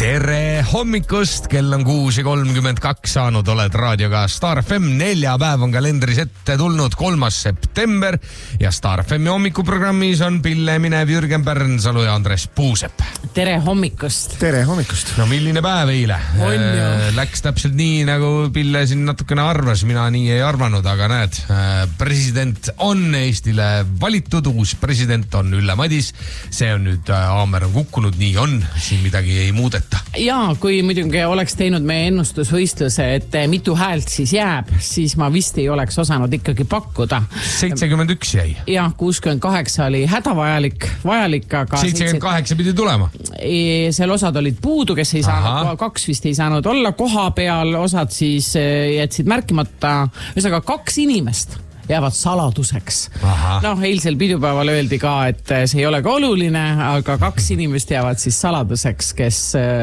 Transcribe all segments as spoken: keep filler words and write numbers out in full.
Tere hommikust, kell on kuus ja kolmkümmend kaks saanud, oled raadioga Star F M, neljapäev on kalendris ette tulnud, kolmas september ja Star F M hommikuprogrammis on Pille Minev, Jürgen Pärnsalu ja Andres Puusepp. Tere hommikust. Tere hommikust. No milline päev eile? Läks täpselt nii, nagu Pille siin natukene arvas, mina nii ei arvanud, aga näed, president on Eestile valitud, uus president on Ülle Madis, see on nüüd aamer on kukkunud, nii on, siin midagi ei muudeta. Jaa, kui muidugi oleks teinud meie ennustusvõistluse, et mitu häält siis jääb, siis ma vist ei oleks osanud ikkagi pakkuda. seitsekümmend üks jäi. Jah, kuuskümmend kaheksa oli hädavajalik, vajalik, aga... seitsekümmend kaheksa pidi tulema. Seal osad olid puudu, kes ei saanud, kaks vist ei saanud olla koha peal, osad siis jätsid märkimata, ühesõnaga kaks inimest jäävad saladuseks. Noh, eilsel pidupäeval öeldi ka, et see ei ole ka oluline, aga kaks inimest jäävad siis saladuseks, kes,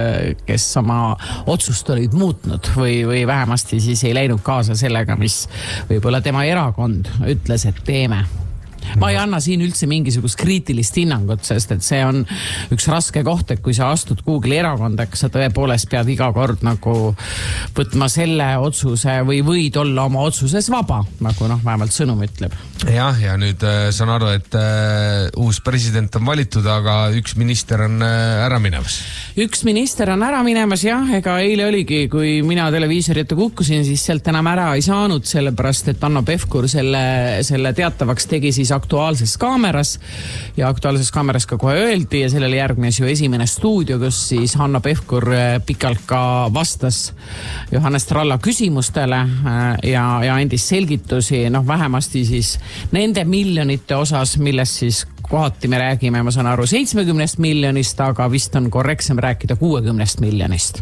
kes oma otsust olid muutnud või, või vähemasti siis ei läinud kaasa sellega, mis võib-olla tema erakond ütles, et teeme. Ma ei anna siin üldse mingisugust kriitilist hinnangut, sest et see on üks raske koht, et kui sa astud Google'i erakondaks, sa tõepoolest pead iga kord nagu võtma selle otsuse või võid olla oma otsuses vaba, nagu noh, vähemalt sõnum ütleb. Jah, ja nüüd äh, saan aru, et äh, uus president on valitud, aga üks minister on äh, ära minemas. Üks minister on ära minemas, jah, ega eile oligi, kui mina televiisori ette kukkusin, siis sealt enam ära ei saanud, sellepärast, et Hanno Pevkur selle, selle teatavaks tegi siis aktuaalses kaameras ja aktuaalses kaameras ka kohe öeldi ja sellele järgnes ju esimene stuudio, kus siis Hanno Pevkur pikalt ka vastas Johannes Tralla küsimustele ja, ja andis selgitusi, noh vähemasti siis nende miljonite osas, milles siis kohati me räägime, ma saan aru, seitsmekümnest miljonist, aga vist on korrektsem rääkida kuuekümnest miljonist.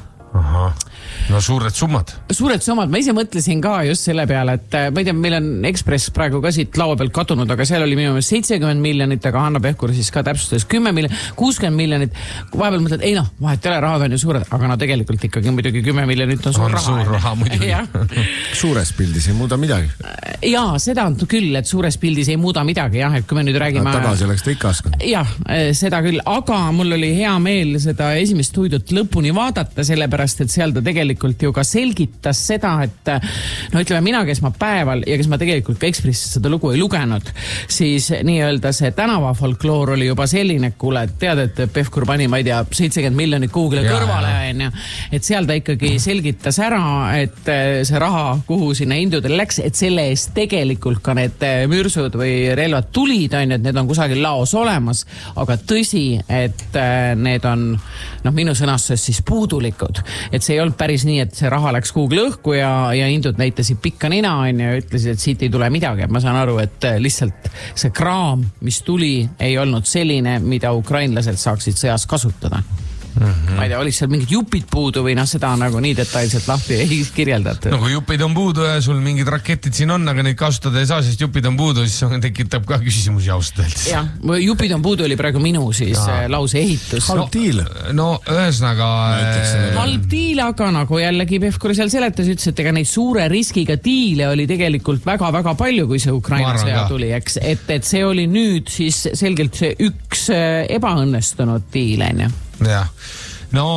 Aha. No suured summad. Suured summad. Ma ise mõtlesin ka just selle peale, et ma ei tea, meil on Ekspress praegu ka siit laua pealt kadunud, aga seal oli minu meelest seitsekümmend miljonit, aga Hanno Pevkur siis ka täpsustas kümme miljonit, kuuskümmend miljonit. Vahepeal mõtled, ei noh, vahet ei ole, rahad on ju suured, aga no tegelikult ikkagi muidugi kümme miljonit on suur on raha. Suur raha muidugi. Suures pildis ei muuda midagi. Jaa, seda on küll, et suures pildis ei muuda midagi, jah, et kui me nüüd räägime... Tagasi oleks ta ikka askunud. Jah, seda küll, aga mul oli hea meel seda esimest stuudiot lõpuni vaadata, sellepärast, et seal ta tegelikult ju ka selgitas seda, et no ütleme mina, kes ma päeval ja kes ma tegelikult ka Ekspressis seda lugu ei lugenud, siis nii-öelda see tänava folkloor oli juba selline, kuule, et tead, et Pevkur pani, ma ei tea, seitsekümmend miljonit Google'i kõrvale, ja, et seal ta ikkagi selgitas ära, et see raha, kuhu sinna indudel läks, et selle eest tegelikult ka need mürsud või relvad tulid, on, et need on kusagil laos olemas, aga tõsi, et need on, noh, minu sõnastus siis puudulikud, et see ei olnud päris nii, et see raha läks Google õhku ja, ja indud näitasid pikka nina on, ja ütlesid, et siit ei tule midagi. Ma saan aru, et lihtsalt see kraam, mis tuli, ei olnud selline, mida ukrainlased saaksid sõjas kasutada. Mm-hmm. Ma ei tea, oli seal mingid jupid puudu või noh, seda nagu nii detailselt lahti ei kirjeldatud. No kui jupid on puudu ja sul mingid raketid siin on, aga neid kasutada ei saa, sest jupid on puudu, siis tekitab ka küsimusi ausalt. Jah, jupid on puudu oli praegu minu siis ja. Lause ehitus. Halb diil. No, no ühesõnaga... Halb diil, aga nagu jällegi Pevkur seal seletas, ütles, et ega neid suure riskiga diile oli tegelikult väga-väga palju, kui see Ukraina sõja tuli, eks. Et, et see oli nüüd siis selgelt see üks ebaõnnestunud diil, on ju. Jah, no...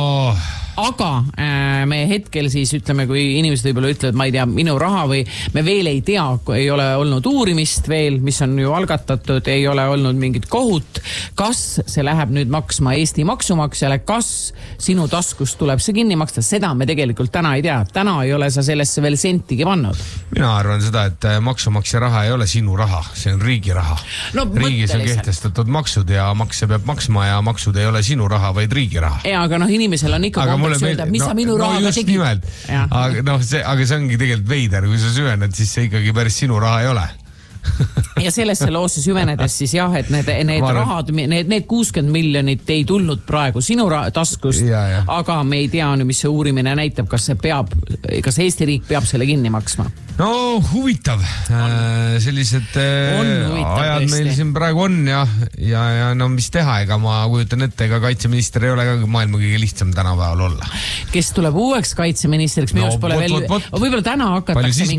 Aga äh, me hetkel siis ütleme, kui inimesed võib-olla ütlevad, ma ei tea, minu raha või me veel ei tea, ei ole olnud uurimist veel, mis on ju algatatud, ei ole olnud mingit kohut, kas see läheb nüüd maksma Eesti maksumaksjale, kas sinu taskust tuleb see kinni maksta, seda me tegelikult täna ei tea. Täna ei ole sa sellesse veel sentigi pannud. Mina arvan seda, et maksumaksja raha ei ole sinu raha, see on riigi raha. No, riigis on kehtestatud maksud ja makse peab maksma ja maksud ei ole sinu raha, vaid riigi raha. Ja, aga noh, inimesel on ikka Öelda, mis no, sa minu no, rahaga tegid. Aga, no, see, aga see ongi tegelikult veider, kui sa süvened, siis see ikkagi päris sinu raha ei ole. Ja sellesse loosse süvenedes siis jah, et need, need Varan. rahad, need, need kuuskümmend miljonit ei tulnud praegu sinu taskust, ja, ja. Aga me ei tea, mis see uurimine näitab, kas see peab, kas Eesti riik peab selle kinni maksma. No huvitav, äh, sellised äh, huvitav, ajad tõesti. Meil siin praegu on ja, ja, ja no mis teha, ega ma kujutan ette, ega kaitseminister ei ole ka maailma kõige lihtsam tänapäeval olla. Kes tuleb uueks kaitseministriks, minu no, pole pot, veel, pot, pot. Võib-olla täna hakatakse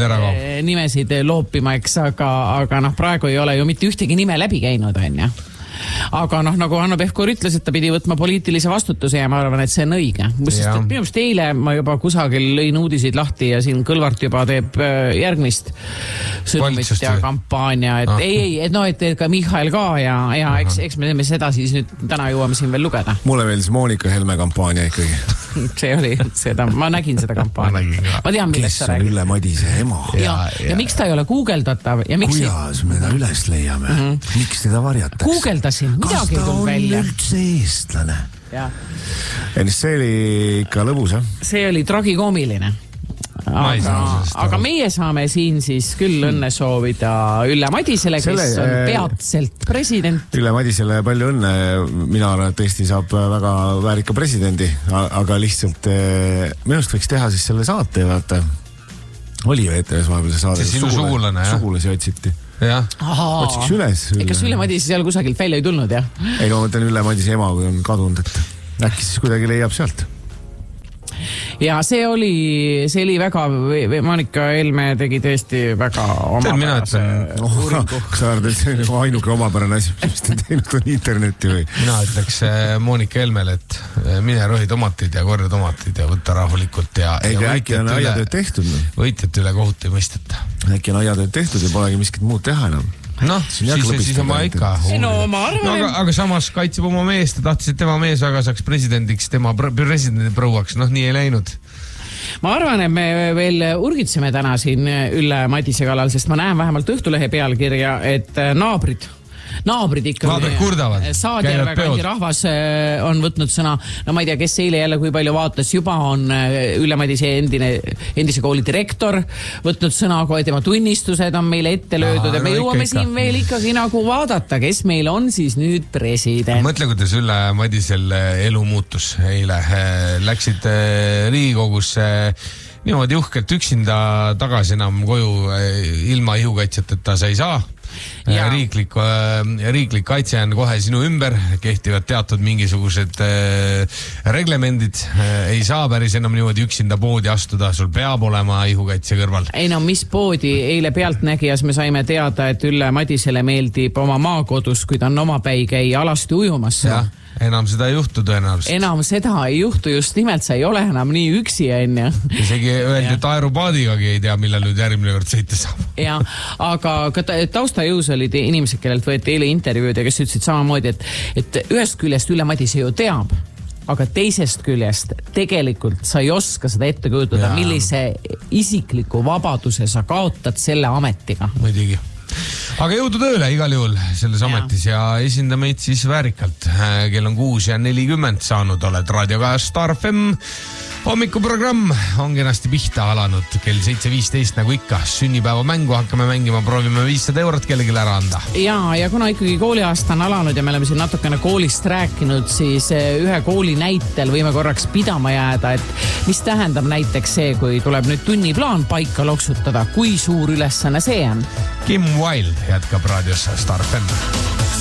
nimesid loopima, eks, aga, aga noh, praegu ei ole ju mitte ühtegi nime läbi käinud, on ju. aga noh, nagu Hanno Pevkur ütles, et ta pidi võtma poliitilise vastutuse ja ma arvan, et see on õige. Minu arust eile ma juba kusagil lõin uudiseid lahti ja siin Kõlvart juba teeb järgmist sõnumit ja kampaania, et ah. ei, ei, et noh, et ka Michael ka ja, ja eks, eks me teeme seda siis nüüd täna jõuame siin veel lugeda. Mulle meeldis Monika Helme kampaania ikkagi. see oli seda, ma nägin seda kampaania. Ma tean, millest sa räägid. Ülle Madise ema. Ja, ja, ja, ja miks ta ei ole guugeldatav? Ja miks kuidas me ta üles leiame? Mm -hmm. Miks teda varjatakse? Guugeldasin, midagi ei tulnud välja. Kas ta on üldse eestlane? Ja. Ja see oli ikka lõbus, jah? See oli tragikoomiline. Aga, aga meie saame siin siis küll õnne soovida Ülle Madisele, kes Selle, on peatselt president. Ülle Madisele palju õnne. Mina arvan, et Eesti saab väga väärika presidendi, aga lihtsalt minust võiks teha siis selle saate, vaata. Oli ju E T V-s vahepeal see saade. See sinu sugulane, jah? Sugulasi otsiti. Jah. Otsiks üles. Üle. Kas Ülle Madis seal kusagilt välja ei tulnud, jah? Ei, no mõtlen Ülle Madise ema, kui on kadunud, et äkki siis kuidagi leiab sealt. Ja see oli, see oli väga, Monika Helme tegi tõesti väga omapärase uuringu. Kas sa arvad, et see on ainuke omapärane asi, mis ta teinud on interneti või? Mina ütleks Monika Helmele, et mine rohi tomatid ja korja tomatid ja võtta rahulikult ja... Eiga äkki on aiatööd tehtud? Võitjat üle kohut ei mõisteta. Äkki on aiatööd tehtud ja polegi miskit muud teha enam. Noh, siis, siis on ma ikka. No, ma arvan, no, aga, aga samas kaitseb oma mees, ta tahtis, et tema mees väga saaks presidendiks, tema presidendi prouaks, noh nii ei läinud. Ma arvan, et me veel urgitseme täna siin Ülle Madise kallal, sest ma näen vähemalt Õhtulehe pealkirja, et naabrid naabrid ikkagi naabrid kurdavad, Saadjärve kandi rahvas on võtnud sõna, no ma ei tea, kes eile jälle kui palju vaatas, juba on Ülle Madise endine, endise kooli direktor võtnud sõna, kui tema tunnistused on meile ette löödud ja me no, jõuame ikka, siin ikka. Veel ikkagi nagu vaadata, kes meil on siis nüüd president. Mõtle, kuidas Ülle Madisel elu muutus eile, läksid Riigikogusse niimoodi uhkelt üksinda tagasi enam koju ilma ihukaitseteta sa ei saa. Ja. Riiklik, riiklik kaitse on kohe sinu ümber, kehtivad teatud mingisugused reglemendid, ei saa päris enam niimoodi üksinda poodi astuda, sul peab olema ihukaitse kõrval. Ei no, mis poodi, eile Pealtnägijas me saime teada, et Ülle Madisele meeldib oma maakodus, kui ta on oma päi käi alasti ujumas. Ja. Enam seda ei juhtu tõenäoliselt. Enam seda ei juhtu, just nimelt sa ei ole enam nii üksi, enne. Isegi öeldi, et aeropaadikagi ei tea, millal nüüd järgmine kord sõita saab. Ja, aga ka taustajõus olid inimesed, kellelt võeti eile intervjuud ja kes ütlesid samamoodi, et, et ühest küljest Ülle Madise ju teab, aga teisest küljest tegelikult sa ei oska seda ette kujutada, millise isikliku vabaduse sa kaotad selle ametiga. Muidugi. Aga jõudu tööle igal juhul selles ametis ja, ja esinda meid siis väärikalt. Kell on kuus ja nelikümmend saanud, oled raadioga Star F M. Hommikuprogramm on kenasti pihta alanud kell seitse viisteist nagu ikka. Sünnipäeva mängu hakkame mängima, proovime viissada eurot kellelegi ära anda. Ja, ja kuna ikkagi kooliaasta on alanud ja me oleme siin natukene koolist rääkinud, siis ühe kooli näitel võime korraks pidama jääda, et mis tähendab näiteks see, kui tuleb nüüd tunniplaan paika loksutada, kui suur ülesanne see on? Kim Wilde jätkab raadios Star F M.